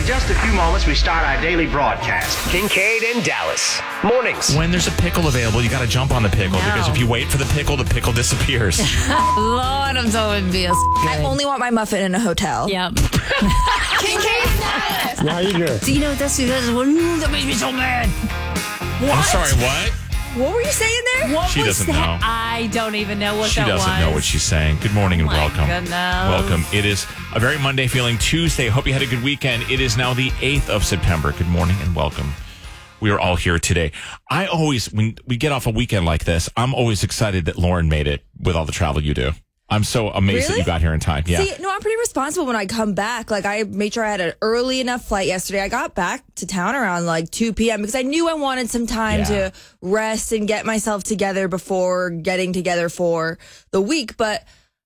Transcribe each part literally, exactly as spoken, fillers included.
just a few moments, we start our daily broadcast. Kincaid and Dallas. Mornings. When there's a pickle available, you got to jump on the pickle, No. because if you wait for the pickle, the pickle disappears. Lord, I'm so envious. I only want my muffin in a hotel. Yep. Kincaid and Dallas. Yeah, how you doing? Do you know what that's, that's what, that makes me so mad? I'm sorry, what? What were you saying there? What She was doesn't that? know. I don't even know what She that doesn't was. know what she's saying. Good morning and Oh my welcome. goodness. Welcome. It is a very Monday feeling Tuesday. Hope you had a good weekend. It is now the eighth of September. Good morning and welcome. We are all here today. I always, when we get off a weekend like this, I'm always excited that Lauren made it with all the travel you do. I'm so amazed that Really? you got here in time. Yeah. See, no, I'm pretty responsible when I come back. Like, I made sure I had an early enough flight yesterday. I got back to town around like two p.m. because I knew I wanted some time Yeah. to rest and get myself together before getting together for the week. But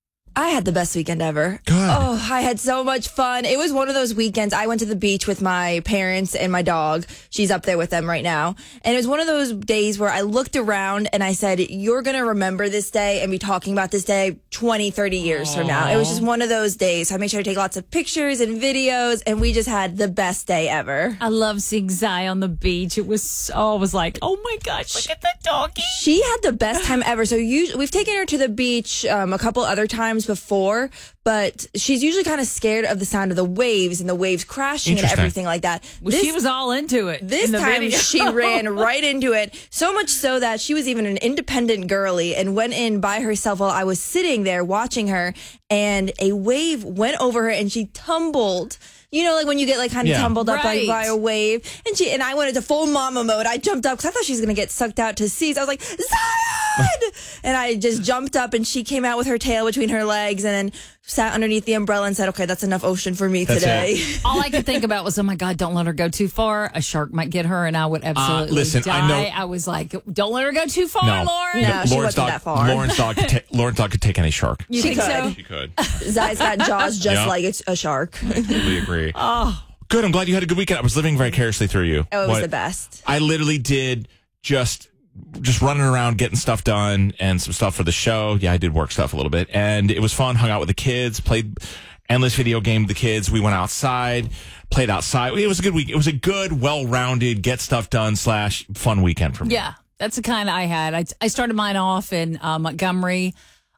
I had the best weekend ever. Good. Oh, I had so much fun. It was one of those weekends. I went to the beach with my parents and my dog. She's up there with them right now. And it was one of those days where I looked around and I said, you're going to remember this day and be talking about this day twenty, thirty years from now. It was just one of those days. So I made sure to take lots of pictures and videos, and we just had the best day ever. I love seeing Zai on the beach. It was so, I was like, oh my gosh, look at the doggy. She had the best time ever. So usually, we've taken her to the beach um, a couple other times before, but she's usually kind of scared of the sound of the waves and the waves crashing and Interesting. everything like that. Well, This- she was all into it. This in the time video. she ran right into it, so much so that she was even an independent girly and went in by herself while I was sitting there watching her, and a wave went over her and she tumbled. You know, like when you get like kind of Yeah. tumbled up Right. like by a wave, and she and I went into full mama mode. I jumped up because I thought she was gonna get sucked out to sea. So I was like, Zion! And I just jumped up, and she came out with her tail between her legs, and then sat underneath the umbrella and said, "Okay, that's enough ocean for me That's today." it. All I could think about was, oh my God, don't let her go too far. A shark might get her, and I would absolutely listen, die. I know- I was like, don't let her go too far, No. Lauren. No, she Lauren's wasn't dog, that far. Lauren's dog, could ta- Lauren's dog could take any shark. You She think could. so? She could. Zai's got jaws just Yeah. like it's a shark. Totally agree. Oh. Good. I'm glad you had a good weekend. I was living vicariously through you. Oh, it was What- the best. I literally did just just running around getting stuff done and some stuff for the show. Yeah, I did work stuff a little bit, and it was fun. Hung out with the kids, played endless video game with the kids. We went outside, played outside. It was a good week. It was a good, well-rounded, get stuff done slash fun weekend for me. Yeah, that's the kind I had. I, I started mine off in uh, Montgomery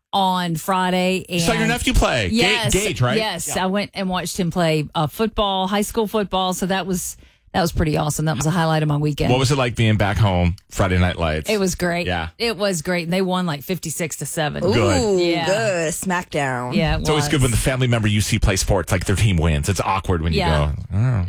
on Friday. And You saw your nephew play. Ga- Yes, Gage, right? Yes, I went and watched him play uh, football, high school football. So that was that was pretty awesome. That was a highlight of my weekend. What was it like being back home Friday Night Lights? It was great. Yeah. It was great. And they won like fifty-six to seven. Good. Ooh, Yeah. good. Smackdown. Yeah, it It's always was. good when the family member you see play sports, like their team wins. It's awkward when Yeah. you go, oh,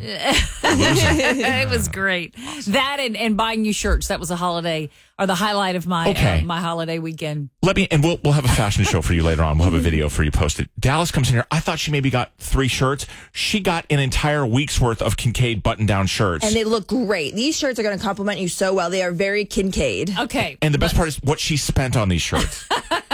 It was great. That and, and buying new shirts. That was a holiday or the highlight of my Okay. uh, my holiday weekend. let me, and we'll we'll have a fashion show for you later on. We'll have a video for you posted. Dallas comes in here. I thought she maybe got three shirts. She got an entire week's worth of Kincaid button-down shirts. And they look great. These shirts are going to compliment you so well. They are very Kincaid. Okay. And the best part is what she spent on these shirts.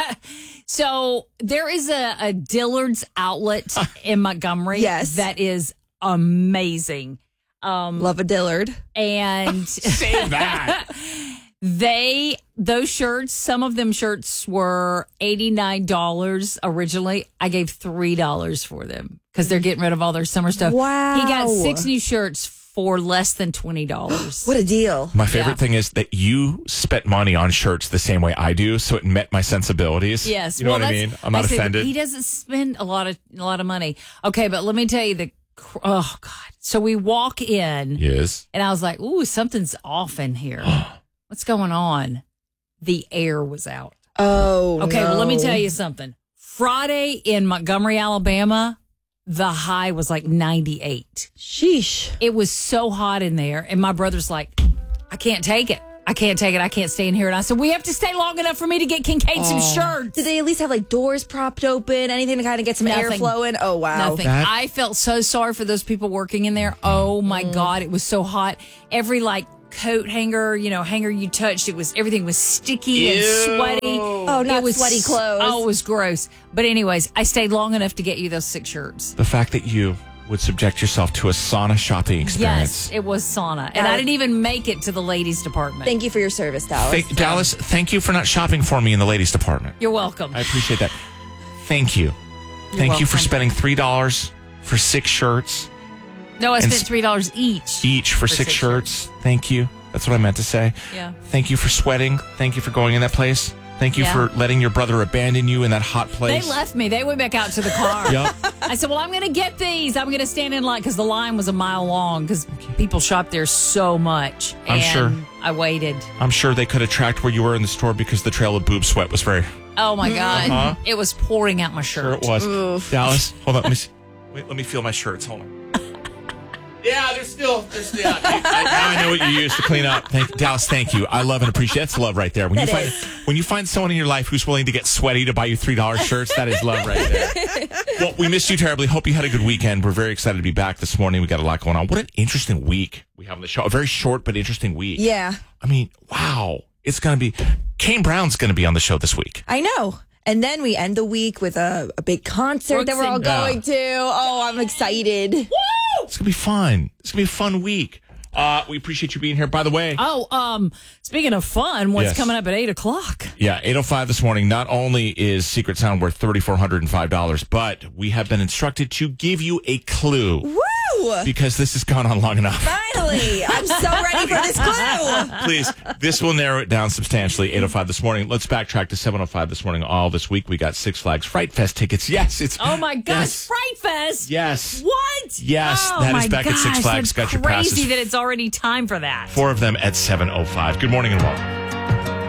So there is a, a Dillard's outlet in Montgomery. Yes. That is amazing. Um, Love a Dillard. and Say that. they, those shirts, some of them shirts were eighty-nine dollars originally. I gave three dollars for them because they're getting rid of all their summer stuff. Wow. He got six new shirts for less than twenty dollars. What a deal. My favorite Yeah. thing is that you spent money on shirts the same way I do, so it met my sensibilities. Yes. You know Well, what I that's- mean? I'm not said offended. He doesn't spend a lot of a lot of money. Okay, but let me tell you the cr- oh god. So we walk in Yes. and I was like, "Ooh, something's off in here. What's going on?" The air was out. Oh, Okay, well let me no. tell you something. Friday in Montgomery, Alabama, the high was like ninety-eight. Sheesh. It was so hot in there and my brother's like, "I can't take it. I can't take it. I can't stay in here." And I said, "We have to stay long enough for me to get Kincaid some shirts." Did they at least have like doors propped open? Anything to kind of get some air Nothing. flowing? Oh, wow. Nothing. That- I felt so sorry for those people working in there. Oh my God, it was so hot. Every like coat hanger, you know, hanger you touched, it was everything was sticky and sweaty. Oh, not it was sweaty clothes. Oh, it was gross. But anyways, I stayed long enough to get you those six shirts. The fact that you would subject yourself to a sauna shopping experience. Yes, it was sauna, and Uh, I didn't even make it to the ladies department. Thank you for your service, Dallas. Thank, Dallas, thank you for not shopping for me in the ladies department. You're welcome. I appreciate that. Thank you. Thank you for welcome. spending three dollars for six shirts. No, I And spent three dollars each. Each for, For six, six shirts. Thank you. That's what I meant to say. Yeah. Thank you for sweating. Thank you for going in that place. Thank you Yeah. for letting your brother abandon you in that hot They place. left me. They went back out to the car. Yep. I said, well, I'm going to get these. I'm going to stand in line because the line was a mile long because people shop there so much. I'm and sure. I waited. I'm sure they could have tracked where you were in the store because the trail of boob sweat was very... Oh, my God. Uh-huh. It was pouring out my Sure shirt. it was. Dallas, hold on. Let me see. Wait, let me feel my shirts. Hold on. Yeah, there's still, there's still. Yeah, I, now I know what you use to clean up. Thank, Dallas, thank you. I love and appreciate. That's love right there. When you That find is. when you find someone in your life who's willing to get sweaty to buy you three dollar shirts, that is love right there. Well, we missed you terribly. Hope you had a good weekend. We're very excited to be back this morning. We got a lot going on. What an interesting week we have on the show. A very short but interesting week. Yeah, I mean, wow. It's gonna be. Kane Brown's gonna be on the show this week. I know. And then we end the week with a, a big concert that we're all Brooks going and- to. Oh, I'm excited. It's gonna be fun. It's gonna be a fun week. Uh, we appreciate you being here. By the way, Oh, um, speaking of fun, what's Yes. coming up at eight o'clock? yeah, eight oh five this morning. Not only is Secret Sound worth three thousand four hundred five dollars, but we have been instructed to give you a clue Woo! because this has gone on long enough. Finally, I'm so ready for this clue. Please, this will narrow it down substantially. eight oh five this morning. Let's backtrack to seven oh five this morning. All this week, we got Six Flags Fright Fest tickets. Yes, it's. Oh, my gosh. Yes. Fright Fest. Yes. What? Yes, oh, that is my back at Six gosh, Flags. That's Got your passes. crazy that it's already time for that. Four of them at seven oh five. Good morning and welcome.